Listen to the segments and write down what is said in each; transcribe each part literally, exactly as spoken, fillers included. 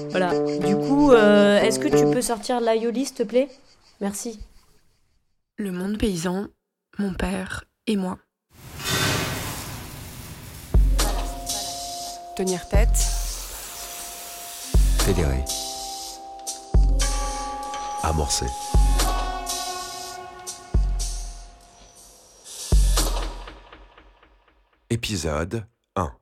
Voilà. Du coup, euh, est-ce que tu peux sortir l'Aioli, s'il te plaît ? Merci. Le monde paysan, mon père et moi. Tenir tête. Fédérer. Amorcer. Épisode un.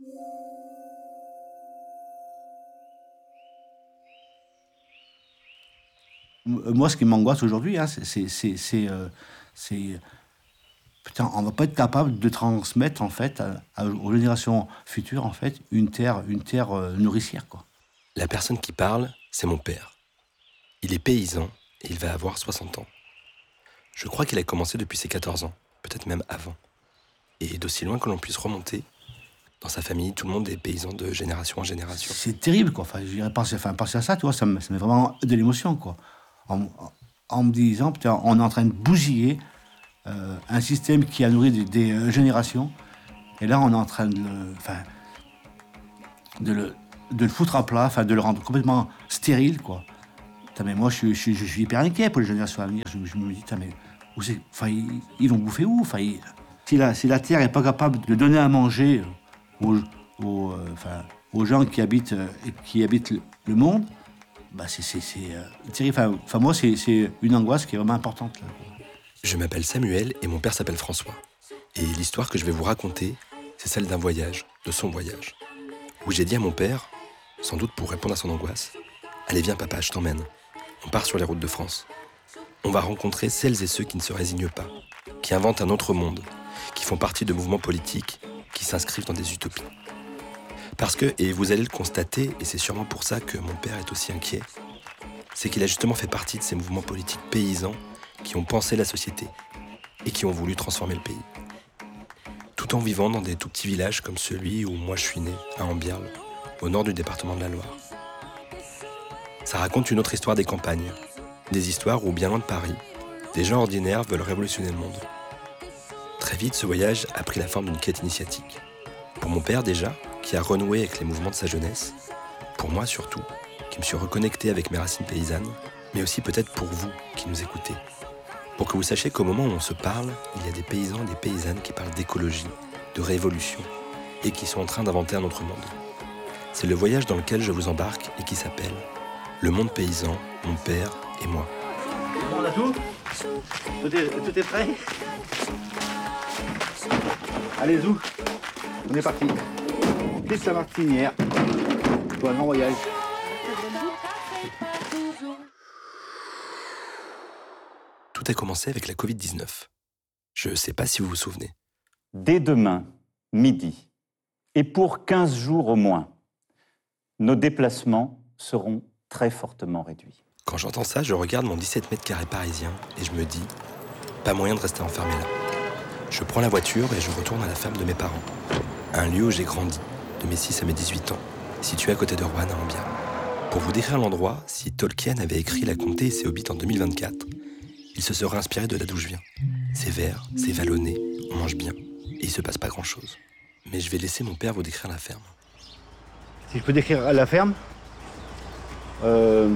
Moi, ce qui m'angoisse aujourd'hui, hein, c'est, c'est, c'est, c'est, euh, c'est... Putain, on va pas être capable de transmettre, en fait, à, à, aux générations futures, en fait, une terre, une terre euh, nourricière, quoi. La personne qui parle, c'est mon père. Il est paysan et il va avoir soixante ans. Je crois qu'il a commencé depuis ses quatorze ans, peut-être même avant. Et d'aussi loin que l'on puisse remonter, dans sa famille, tout le monde est paysan de génération en génération. C'est terrible, quoi. Enfin, je dirais, penser, enfin, penser à ça, tu vois, ça me, ça met vraiment de l'émotion, quoi. En, en me disant, putain, on est en train de bousiller euh, un système qui a nourri des, des euh, générations, et là, on est en train de le, enfin, de le, de le foutre à plat, enfin, de le rendre complètement stérile, quoi. Putain, mais moi, je, je, je, je suis hyper inquiet pour les générations à venir. Je, je me dis, putain, mais où c'est, enfin, ils, ils vont bouffer où, enfin, ils, si, la, si la terre n'est pas capable de donner à manger aux, aux, euh, enfin, aux gens qui habitent, euh, qui habitent le, le monde, bah c'est, c'est, c'est euh, terrible. Enfin, enfin, moi, c'est, c'est une angoisse qui est vraiment importante, là. Je m'appelle Samuel et mon père s'appelle François. Et l'histoire que je vais vous raconter, c'est celle d'un voyage, de son voyage, où j'ai dit à mon père, sans doute pour répondre à son angoisse, « Allez, viens papa, je t'emmène. On part sur les routes de France. On va rencontrer celles et ceux qui ne se résignent pas, qui inventent un autre monde, qui font partie de mouvements politiques, qui s'inscrivent dans des utopies. » Parce que, et vous allez le constater, et c'est sûrement pour ça que mon père est aussi inquiet, c'est qu'il a justement fait partie de ces mouvements politiques paysans qui ont pensé la société et qui ont voulu transformer le pays. Tout en vivant dans des tout petits villages comme celui où moi je suis né, à Ambierle, au nord du département de la Loire. Ça raconte une autre histoire des campagnes, des histoires où, bien loin de Paris, des gens ordinaires veulent révolutionner le monde. Très vite, ce voyage a pris la forme d'une quête initiatique. Pour mon père déjà, qui a renoué avec les mouvements de sa jeunesse, pour moi surtout, qui me suis reconnecté avec mes racines paysannes, mais aussi peut-être pour vous qui nous écoutez. Pour que vous sachiez qu'au moment où on se parle, il y a des paysans et des paysannes qui parlent d'écologie, de révolution, et qui sont en train d'inventer un autre monde. C'est le voyage dans lequel je vous embarque et qui s'appelle « Le monde paysan, mon père et moi ». On a tout ? Tout est, tout est prêt ? Allez, Zou, on est parti. Piste la Martinière. Pour un grand voyage. Tout a commencé avec la covid dix-neuf. Je ne sais pas si vous vous souvenez. Dès demain, midi, et pour quinze jours au moins, nos déplacements seront très fortement réduits. Quand j'entends ça, je regarde mon dix-sept mètres carrés parisien et je me dis, pas moyen de rester enfermé là. Je prends la voiture et je retourne à la ferme de mes parents, un lieu où j'ai grandi, de mes six à mes dix-huit ans, situé à côté de Roanne à Ambierle. Pour vous décrire l'endroit, si Tolkien avait écrit La Comté et ses Hobbits en deux mille vingt-quatre, il se serait inspiré de là d'où je viens. C'est vert, c'est vallonné, on mange bien, et il se passe pas grand-chose. Mais je vais laisser mon père vous décrire la ferme. Si je peux décrire la ferme, euh,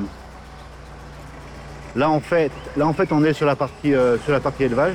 là, en fait, là en fait on est sur la partie, euh, sur la partie élevage.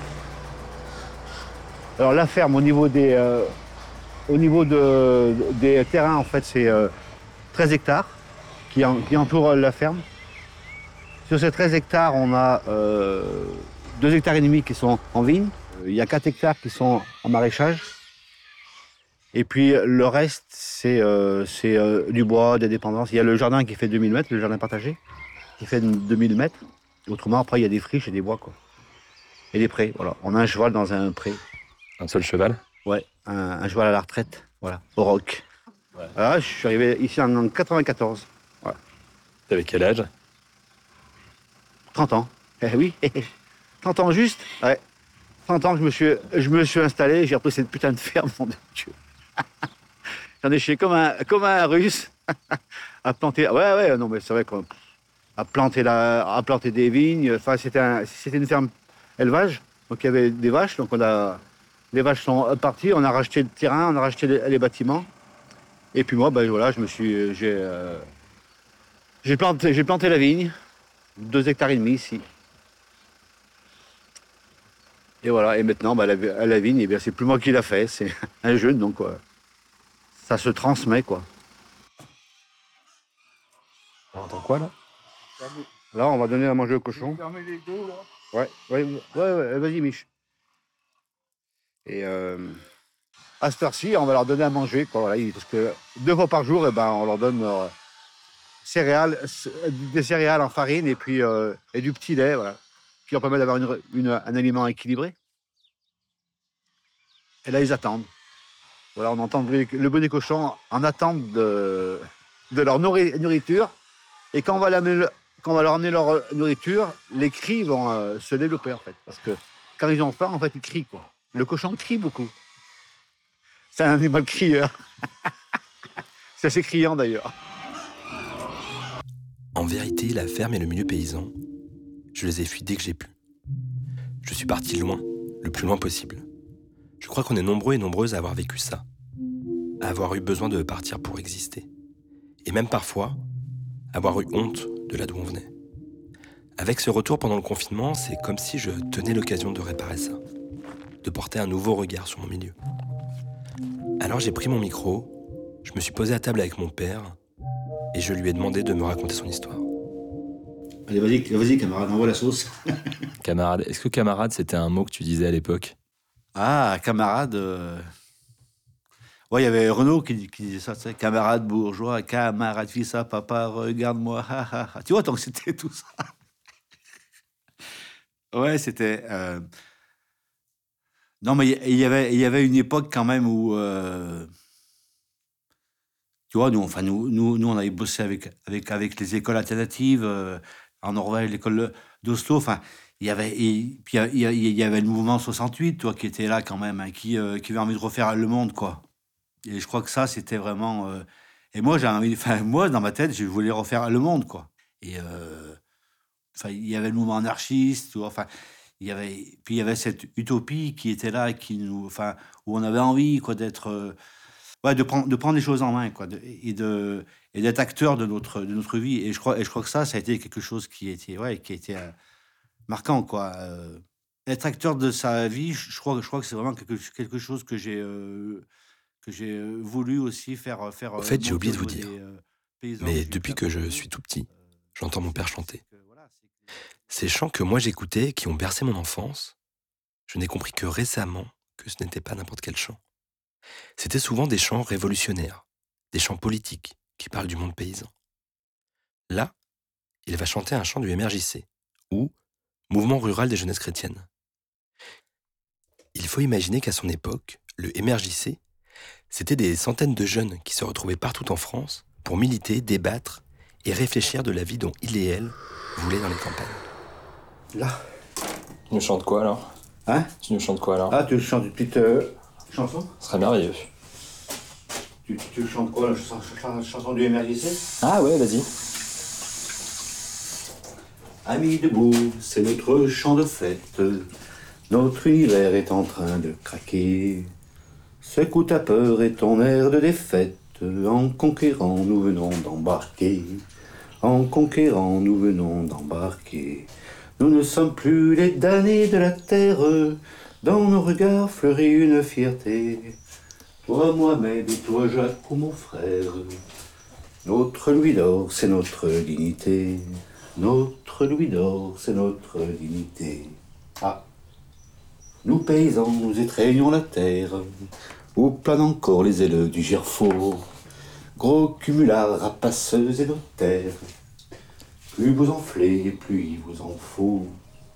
Alors la ferme au niveau des, euh, au niveau de, des terrains en fait c'est euh, treize hectares qui, en, qui entourent la ferme. Sur ces treize hectares on a euh, deux hectares et demi qui sont en vigne. Il y a quatre hectares qui sont en maraîchage. Et puis le reste, c'est euh, c'est, euh, du bois, des dépendances. Il y a le jardin qui fait deux mille mètres, le jardin partagé, qui fait deux mille mètres. Autrement, après, il y a des friches et des bois, quoi. Et des prés, voilà. On a un cheval dans un pré. Un seul cheval ? Ouais, un, un cheval à la retraite, voilà, au roc. Ouais. Alors, je suis arrivé ici en quatre-vingt-quatorze. Ouais. T'avais quel âge ? trente ans. Eh oui, trente ans juste. Ouais. trente ans que je me suis, je me suis installé, j'ai repris cette putain de ferme, mon Dieu. J'en ai chié comme un, comme un russe à planter. Ouais, ouais, non, mais c'est vrai qu'on a planté, la, à planter des vignes. Enfin, c'était, un, c'était une ferme élevage. Donc, il y avait des vaches. Donc, on a, les vaches sont parties. On a racheté le terrain, on a racheté les, les bâtiments. Et puis, moi, ben, voilà, je me suis, j'ai, euh, J'ai planté, j'ai planté la vigne, deux hectares et demi ici. Et voilà, et maintenant, bah, la, la vigne, eh bien, c'est plus moi qui l'a fait, c'est un jeune, donc quoi, ça se transmet, quoi. On entend quoi là? Là, on va donner à manger au cochon. les dos, là. Ouais, ouais, ouais, ouais, vas-y, Mich. Et euh, à cette heure-ci, on va leur donner à manger, quoi, voilà, parce que deux fois par jour, eh ben, on leur donne euh, céréales, des céréales en farine et puis euh, et du petit lait, voilà, qui leur permet d'avoir une, une, un aliment équilibré. Et là, ils attendent. Voilà, on entend le bruit, le bruit des cochons en attente de, de leur nourri- nourriture. Et quand on va, la, quand on va leur amener leur nourriture, les cris vont euh, se développer, en fait. Parce que quand ils ont faim, en fait, ils crient, quoi. Le cochon crie beaucoup. C'est un animal crieur. C'est assez criant, d'ailleurs. En vérité, la ferme et le milieu paysan, je les ai fuis dès que j'ai pu. Je suis parti loin, le plus loin possible. Je crois qu'on est nombreux et nombreuses à avoir vécu ça, à avoir eu besoin de partir pour exister. Et même parfois, avoir eu honte de là d'où on venait. Avec ce retour pendant le confinement, c'est comme si je tenais l'occasion de réparer ça, de porter un nouveau regard sur mon milieu. Alors j'ai pris mon micro, je me suis posé à table avec mon père, et je lui ai demandé de me raconter son histoire. Allez, vas-y, vas-y, camarade, envoie la sauce. Camarade, est-ce que camarade, c'était un mot que tu disais à l'époque? Ah, camarade. Euh... Ouais, il y avait Renaud qui, qui disait ça, tu sais, camarade bourgeois, camarade fils à papa, regarde-moi, ha, ha, ha. Tu vois, donc c'était tout ça. Ouais, c'était. Euh... Non, mais il y avait, il y avait une époque quand même où. Euh... Tu vois, nous, enfin, nous, nous, nous, on avait bossé avec, avec, avec les écoles alternatives, euh, en Norvège, l'école d'Oslo, enfin. Il y avait, et, puis il y, il y avait le mouvement soixante-huit, toi, qui était là quand même, hein, qui, euh, qui avait envie de refaire le monde, quoi. Et je crois que ça, c'était vraiment. Euh... Et moi, j'ai envie, enfin, moi, dans ma tête, je voulais refaire le monde, quoi. Et euh... enfin, il y avait le mouvement anarchiste, tu vois, enfin, il y avait, puis il y avait cette utopie qui était là, qui nous, enfin, où on avait envie, quoi, d'être, euh... ouais, de prendre, de prendre les choses en main, quoi, de, et de, et d'être acteur de notre, de notre vie. Et je crois, et je crois que ça, ça a été quelque chose qui était, ouais, qui a été euh, marquant, quoi. Euh, être acteur de sa vie, je crois, je crois que c'est vraiment quelque, quelque chose que j'ai, euh, que j'ai voulu aussi faire, faire. Au fait, j'ai oublié de vous des, dire, euh, paysans mais que depuis j'ai que je accompagnés. suis tout petit, j'entends mon père chanter. C'est que, voilà, c'est que- Ces chants que moi j'écoutais, qui ont bercé mon enfance, je n'ai compris que récemment que ce n'était pas n'importe quel chant. C'était souvent des chants révolutionnaires, des chants politiques qui parlent du monde paysan. Là, il va chanter un chant du M R J C, ou Mouvement rural des jeunesses chrétiennes. Il faut imaginer qu'à son époque, le M R J C, c'était des centaines de jeunes qui se retrouvaient partout en France pour militer, débattre et réfléchir de la vie dont il et elle voulaient dans les campagnes. Là. Tu nous chantes quoi alors? Hein? Tu nous chantes quoi alors? Ah, tu chantes une petite euh, chanson? Ce serait merveilleux. Tu, tu chantes quoi, la chanson, la chanson du M R J C? Ah ouais, vas-y. Amis debout, c'est notre chant de fête. Notre univers est en train de craquer. Secoue ta peur et ton air de défaite. En conquérant, nous venons d'embarquer. En conquérant, nous venons d'embarquer. Nous ne sommes plus les damnés de la terre. Dans nos regards fleurit une fierté. Toi, Mohamed, et toi, Jacques, ou mon frère. Notre louis d'or, c'est notre dignité. Notre louis d'or, c'est notre dignité. Ah. Nous paysans, nous étreignons la terre, où planent encore les ailes du gerfaut. Gros cumulards, rapaceux et notaires, plus vous enflez, plus il vous en faut.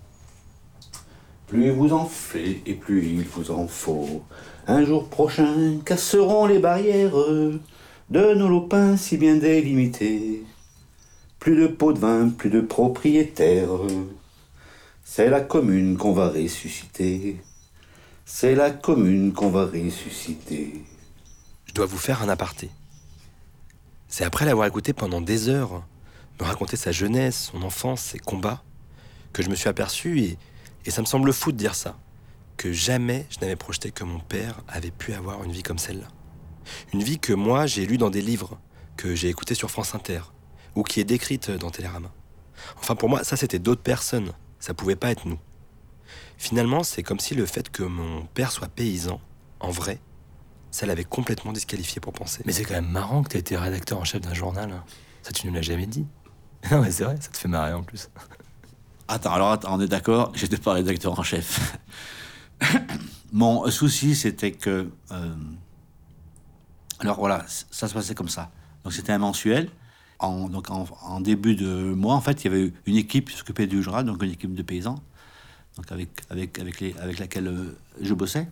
Plus vous enflez, et plus il vous en faut. Un jour prochain, casseront les barrières de nos lopins si bien délimités. Plus de pots de vin, plus de propriétaires. C'est la commune qu'on va ressusciter. C'est la commune qu'on va ressusciter. Je dois vous faire un aparté. C'est après l'avoir écouté pendant des heures, me raconter sa jeunesse, son enfance, ses combats, que je me suis aperçu, et, et ça me semble fou de dire ça, que jamais je n'avais projeté que mon père avait pu avoir une vie comme celle-là. Une vie que moi, j'ai lue dans des livres, que j'ai écouté sur France Inter, ou qui est décrite dans Télérama. Enfin, pour moi, ça, c'était d'autres personnes. Ça pouvait pas être nous. Finalement, c'est comme si le fait que mon père soit paysan, en vrai, ça l'avait complètement disqualifié pour penser. Mais c'est quand même marrant que t'aies été rédacteur en chef d'un journal. Ça, tu nous l'as jamais dit. Non, mais c'est vrai, ça te fait marrer en plus. Attends, alors attends, on est d'accord, j'étais pas rédacteur en chef. Mon souci, c'était que... Euh, alors voilà, ça se passait comme ça. Donc c'était un mensuel. En, donc en, en début de mois, en fait, il y avait une équipe qui s'occupait du journal, donc une équipe de paysans, donc avec, avec, avec, les, avec laquelle euh, je bossais.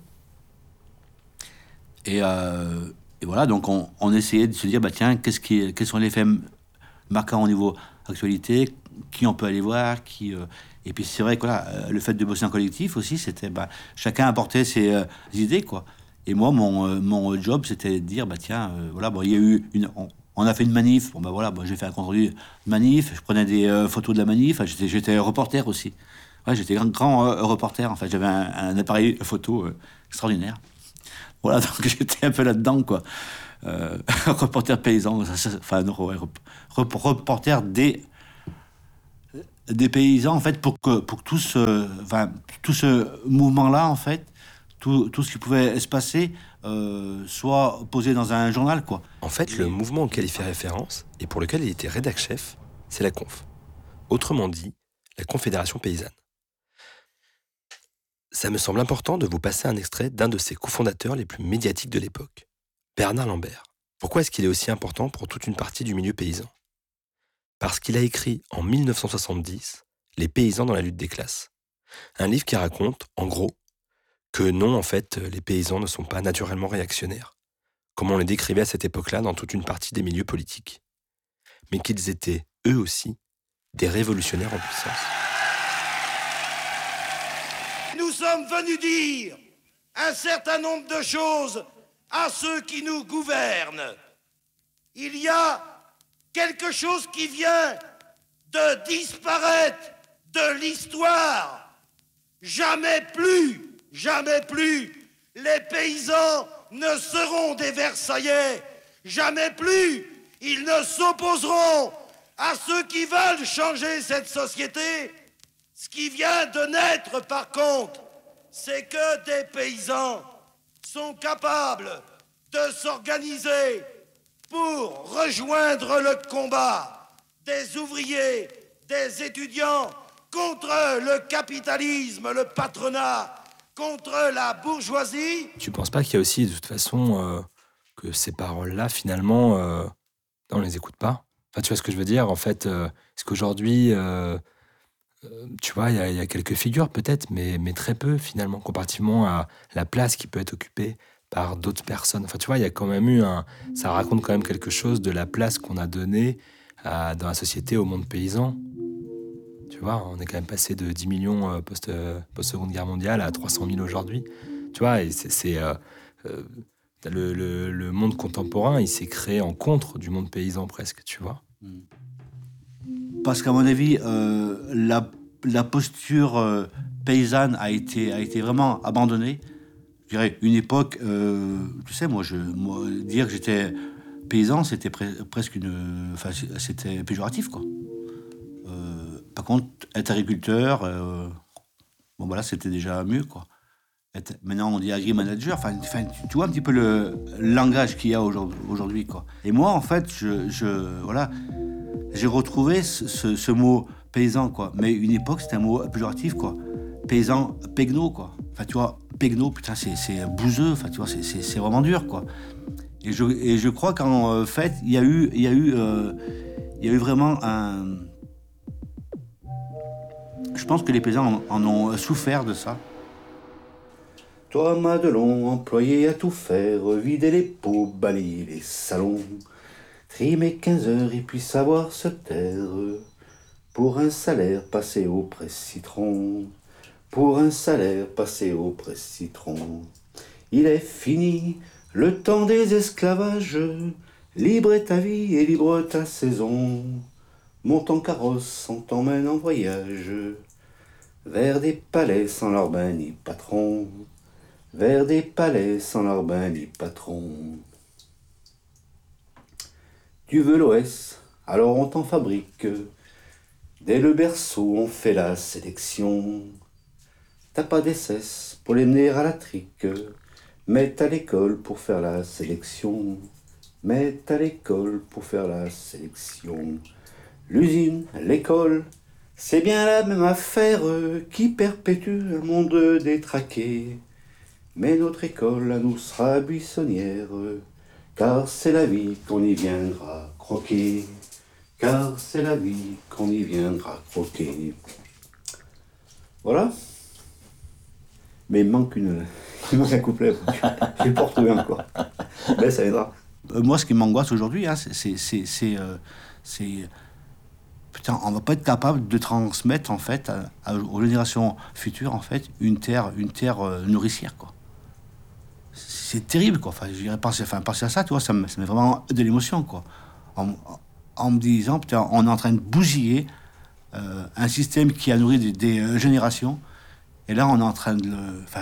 Et, euh, et voilà, donc on, on essayait de se dire, bah tiens, qu'est-ce qui, quels sont les faits marquants au niveau actualité, qui on peut aller voir, qui... Euh, et puis c'est vrai que voilà, le fait de bosser en collectif aussi, c'était... Bah, chacun apportait ses euh, idées, quoi. Et moi, mon, euh, mon job, c'était de dire, bah tiens, euh, voilà, bon, il y a eu une... On, on a fait une manif, bon bah voilà, bon, j'ai fait un compte-rendu de manif, je prenais des euh, photos de la manif, j'étais, j'étais reporter aussi. Ouais, j'étais grand, grand euh, reporter, en fait, j'avais un, un appareil photo euh, extraordinaire. Voilà, donc j'étais un peu là-dedans, quoi. Euh, reporter paysan, ça, ça, enfin, non, ouais, rep, rep, reporter des, des paysans, en fait, pour que, pour que tout, ce, enfin, tout ce mouvement-là, en fait, tout, tout ce qui pouvait se passer, euh, soit posé dans un journal, quoi. En fait, le mouvement auquel il fait référence, et pour lequel il était rédac-chef, c'est la Conf. Autrement dit, la Confédération Paysanne. Ça me semble important de vous passer un extrait d'un de ses cofondateurs les plus médiatiques de l'époque, Bernard Lambert. Pourquoi est-ce qu'il est aussi important pour toute une partie du milieu paysan ? Parce qu'il a écrit en mille neuf cent soixante-dix « Les paysans dans la lutte des classes », un livre qui raconte, en gros, que non, en fait, les paysans ne sont pas naturellement réactionnaires, comme on les décrivait à cette époque-là dans toute une partie des milieux politiques, mais qu'ils étaient, eux aussi, des révolutionnaires en puissance. Nous sommes venus dire un certain nombre de choses à ceux qui nous gouvernent. Il y a quelque chose qui vient de disparaître de l'histoire. Jamais plus, jamais plus, les paysans ne seront des Versaillais. Jamais plus, ils ne s'opposeront à ceux qui veulent changer cette société. Ce qui vient de naître, par contre, c'est que des paysans sont capables de s'organiser pour rejoindre le combat des ouvriers, des étudiants contre le capitalisme, le patronat, contre la bourgeoisie. Tu penses pas qu'il y a aussi, de toute façon, euh, que ces paroles-là, finalement, euh, on les écoute pas ? Enfin, tu vois ce que je veux dire ? En fait, euh, est-ce qu'aujourd'hui, euh, euh, tu vois, il y, y a quelques figures peut-être, mais, mais très peu, finalement, comparativement à la place qui peut être occupée par d'autres personnes. Enfin, tu vois, il y a quand même eu un... Ça raconte quand même quelque chose de la place qu'on a donnée à, dans la société au monde paysan. Tu vois, on est quand même passé de dix millions post, post-seconde guerre mondiale à trois cent mille aujourd'hui. Tu vois, et c'est... c'est euh, euh, le, le, le monde contemporain, il s'est créé en contre du monde paysan presque, tu vois. Parce qu'à mon avis, euh, la, la posture euh, paysanne a été, a été vraiment abandonnée. Je dirais, une époque, euh, tu sais, moi, je, moi, dire que j'étais paysan, c'était pre- presque une... Enfin, c'était péjoratif, quoi. Euh, par contre, être agriculteur, euh, bon, voilà, c'était déjà mieux, quoi. Être, maintenant, on dit agri-manager, enfin, enfin, tu vois un petit peu le langage qu'il y a aujourd'hui, aujourd'hui, quoi. Et moi, en fait, je, je voilà, j'ai retrouvé ce, ce, ce mot paysan, quoi. Mais une époque, c'était un mot péjoratif, quoi. Paysan, pegno, quoi. Enfin, tu vois, pegno, putain, c'est, c'est bouseux, enfin, tu vois, c'est, c'est, c'est vraiment dur, quoi. Et je, et je crois qu'en euh, fait, il y a eu, il y a eu, euh, il y a eu vraiment un... Je pense que les paysans en, en ont souffert de ça. Toi, Madelon, employé à tout faire, vider les pots, balayer les salons, trimer quinze heures et puis savoir se taire, pour un salaire passé au presse-citron, pour un salaire passé au presse-citron. Il est fini le temps des esclavages, libre est ta vie et libre ta saison. Monte en carrosse, on t'emmène en voyage, vers des palais sans larbin ni patron, vers des palais sans larbin ni patron. Tu veux l'O S, alors on t'en fabrique. Dès le berceau, on fait la sélection. T'as pas d'essai pour les mener à la trique. Mais t'as l'école pour faire la sélection. Mais t'as l'école pour faire la sélection. L'usine, l'école, c'est bien la même affaire qui perpétue un monde détraqué. Mais notre école, à nous, sera buissonnière, car c'est la vie qu'on y viendra croquer. Car c'est la vie qu'on y viendra croquer. Voilà. Mais il manque une... Il manque un couplet. Je l'ai pas retrouvé encore. Mais ça aidera. Euh, moi, ce qui m'angoisse aujourd'hui, hein, c'est... c'est, c'est, c'est, euh, c'est... Putain, on va pas être capable de transmettre, en fait, à, à, aux générations futures, en fait, une terre, une terre euh, nourricière, quoi. C'est terrible, quoi. Enfin, je dirais, penser, enfin, penser à ça, tu vois, ça me, ça met vraiment de l'émotion, quoi. En, en me disant, putain, on est en train de bousiller euh, un système qui a nourri des, des euh, générations, et là, on est en train de le, enfin,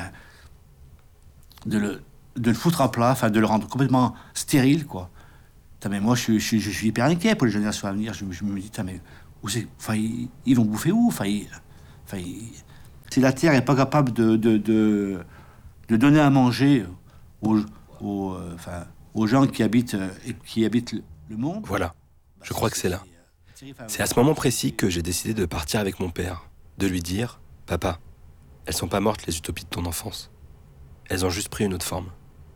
de le, de le foutre à plat, enfin, de le rendre complètement stérile, quoi. Putain, mais moi, je suis, je, suis, je suis hyper inquiet pour les générations à venir. Je, je me dis, putain, mais où c'est, enfin, ils, ils vont bouffer où, enfin, ils, enfin ils, si la Terre n'est pas capable de, de, de, de donner à manger aux, aux, euh, enfin, aux gens qui habitent, euh, qui habitent le, le monde... Voilà. Je crois que c'est là. C'est à ce moment précis que j'ai décidé de partir avec mon père, de lui dire « Papa, elles sont pas mortes les utopies de ton enfance. Elles ont juste pris une autre forme.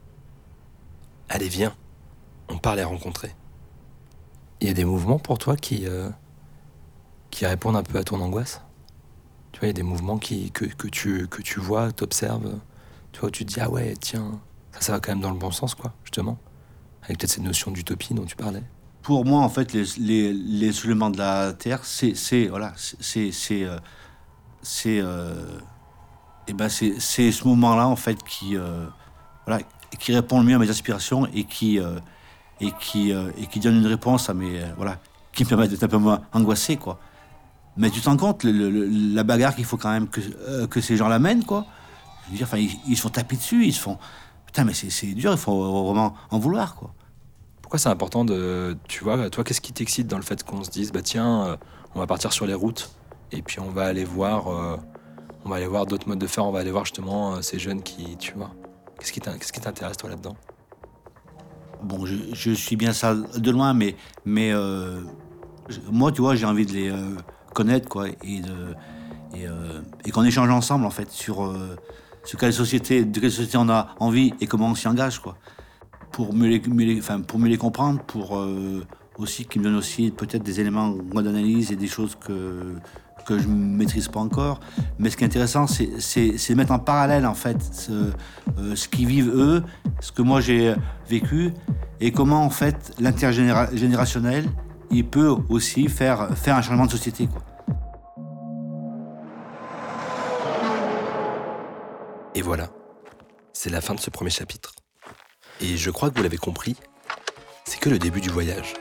Allez, viens, on part les rencontrer. » Il y a des mouvements pour toi qui, euh, qui répondent un peu à ton angoisse? Tu vois, il y a des mouvements qui, que, que, tu, que tu vois, t'observes, tu vois, où tu te dis « Ah ouais, tiens, ça, ça va quand même dans le bon sens, quoi, justement. » Avec peut-être cette notion d'utopie dont tu parlais. Pour moi, en fait, les, les, les éléments de la Terre, c'est, c'est voilà, c'est, c'est, euh, c'est, euh, et ben c'est, c'est ce moment-là, en fait, qui, euh, voilà, qui répond le mieux à mes aspirations et qui, euh, et qui, euh, et qui donne une réponse à mes, euh, voilà, qui me permet d'être un peu moins angoissé, quoi. Mais tu te rends compte, le, le, la bagarre qu'il faut quand même que, euh, que ces gens la mènent, quoi. Je veux dire, enfin, ils, ils se font taper dessus, ils se font, putain, mais c'est, c'est dur, il faut vraiment en vouloir, quoi. Pourquoi c'est important de... Tu vois, toi, qu'est-ce qui t'excite dans le fait qu'on se dise, bah tiens, euh, on va partir sur les routes, et puis on va aller voir, euh, on va aller voir d'autres modes de faire, on va aller voir justement euh, ces jeunes qui, tu vois. Qu'est-ce qui, qu'est-ce qui t'intéresse, toi, là-dedans? Bon, je, je suis bien ça de loin, mais, mais euh, je, moi, tu vois, j'ai envie de les euh, connaître, quoi, et, de, et, euh, et qu'on échange ensemble, en fait, sur, euh, sur quelle société, de quelle société on a envie et comment on s'y engage, quoi. Pour mieux les, mieux les, enfin, pour mieux les comprendre, pour euh, aussi qu'ils me donnent aussi peut-être des éléments moi, d'analyse et des choses que, que je ne maîtrise pas encore. Mais ce qui est intéressant, c'est, c'est, c'est de mettre en parallèle, en fait, ce, euh, ce qu'ils vivent eux, ce que moi j'ai vécu, et comment, en fait, l'intergénérationnel, il peut aussi faire, faire un changement de société, quoi. Et voilà, c'est la fin de ce premier chapitre. Et je crois que vous l'avez compris, c'est que le début du voyage.